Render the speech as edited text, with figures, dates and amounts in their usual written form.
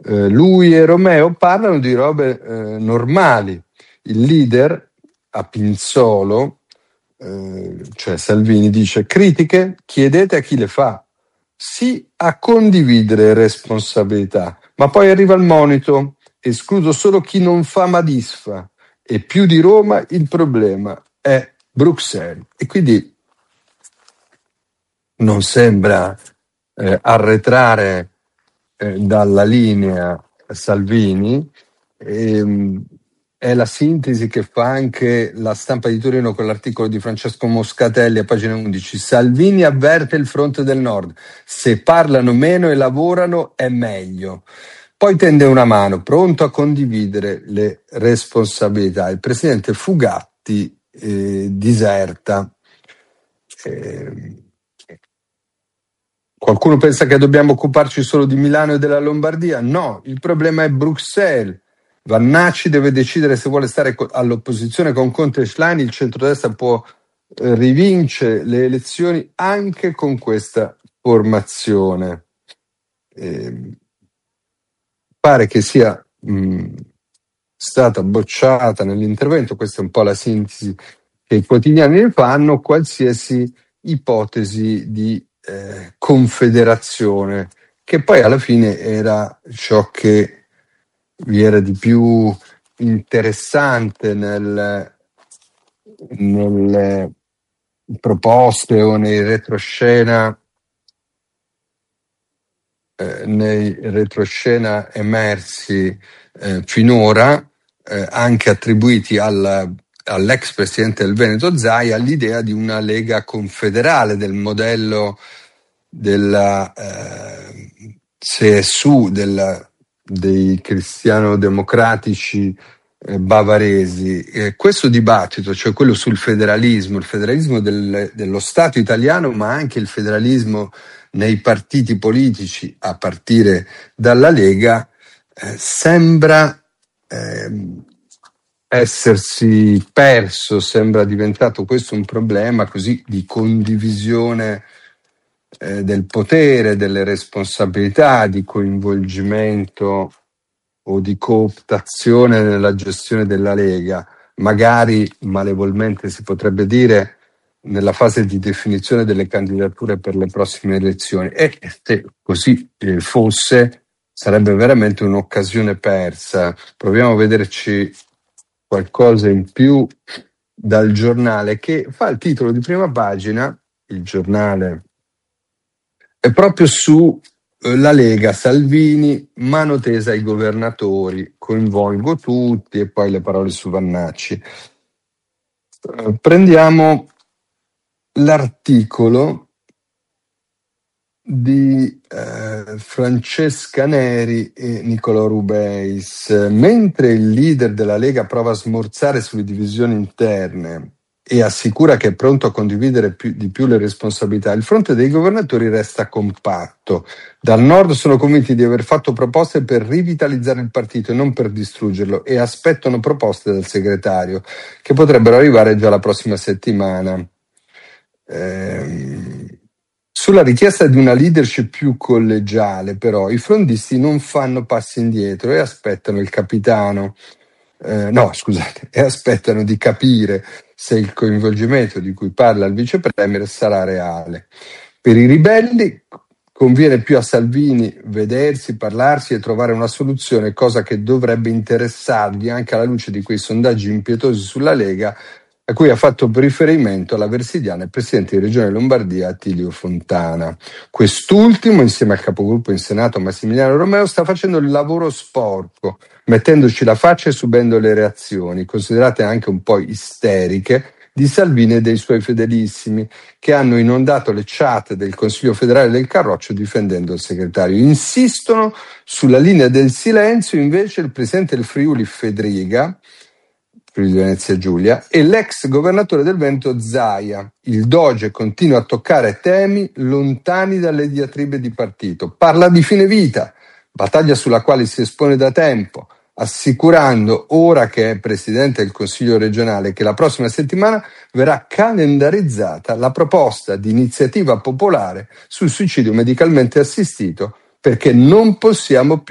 lui e Romeo parlano di robe normali. Il leader a Pinzolo, cioè Salvini, dice: critiche chiedete a chi le fa, sì a condividere responsabilità, ma poi arriva il monito: escludo solo chi non fa ma disfa, e più di Roma il problema è Bruxelles. E quindi non sembra arretrare dalla linea Salvini. È la sintesi che fa anche La Stampa di Torino con l'articolo di Francesco Moscatelli a pagina 11. Salvini avverte il fronte del nord: se parlano meno e lavorano è meglio. Poi tende una mano, pronto a condividere le responsabilità. Il presidente Fugatti diserta. Qualcuno pensa che dobbiamo occuparci solo di Milano e della Lombardia? No, il problema è Bruxelles. Vannacci deve decidere se vuole stare all'opposizione con Conte e Schlein. Il centrodestra può rivincere le elezioni anche con questa formazione. Pare che sia stata bocciata nell'intervento, questa è un po' la sintesi che i quotidiani ne fanno, qualsiasi ipotesi di confederazione, che poi alla fine era ciò che vi era di più interessante nelle proposte o nei retroscena emersi finora, anche attribuiti all'ex presidente del Veneto Zaia, l'idea di una Lega confederale, del modello della CSU, dei cristiano-democratici bavaresi. Questo dibattito, cioè quello sul federalismo, il federalismo dello Stato italiano, ma anche il federalismo nei partiti politici a partire dalla Lega, sembra essersi perso, sembra diventato questo un problema così di condivisione del potere, delle responsabilità, di coinvolgimento o di cooptazione nella gestione della Lega, magari malevolmente si potrebbe dire nella fase di definizione delle candidature per le prossime elezioni. E se così fosse, sarebbe veramente un'occasione persa. Proviamo a vederci qualcosa in più dal giornale, che fa il titolo di prima pagina. Il giornale è proprio su la Lega, Salvini, mano tesa ai governatori, coinvolgo tutti, e poi le parole su Vannacci. Prendiamo l'articolo di Francesca Neri e Nicolò Rubeis. Mentre il leader della Lega prova a smorzare sulle divisioni interne e assicura che è pronto a condividere di più le responsabilità, il fronte dei governatori resta compatto. Dal nord sono convinti di aver fatto proposte per rivitalizzare il partito e non per distruggerlo, e aspettano proposte dal segretario, che potrebbero arrivare già la prossima settimana. Sulla richiesta di una leadership più collegiale, però, i frondisti non fanno passi indietro e aspettano il capitano. E aspettano di capire se il coinvolgimento di cui parla il vice premier sarà reale. Per i ribelli conviene più a Salvini vedersi, parlarsi e trovare una soluzione, cosa che dovrebbe interessargli anche alla luce di quei sondaggi impietosi sulla Lega a cui ha fatto riferimento la Versidiana il presidente di Regione Lombardia Attilio Fontana. Quest'ultimo, insieme al capogruppo in Senato Massimiliano Romeo, sta facendo il lavoro sporco, mettendoci la faccia e subendo le reazioni, considerate anche un po' isteriche, di Salvini e dei suoi fedelissimi, che hanno inondato le chat del Consiglio federale del Carroccio difendendo il segretario. Insistono sulla linea del silenzio invece il presidente del Friuli Fedriga, Friuli Venezia Giulia, e l'ex governatore del Veneto Zaia. Il Doge continua a toccare temi lontani dalle diatribe di partito. Parla di fine vita, battaglia sulla quale si espone da tempo, assicurando, ora che è presidente del Consiglio regionale, che la prossima settimana verrà calendarizzata la proposta di iniziativa popolare sul suicidio medicalmente assistito, perché non possiamo più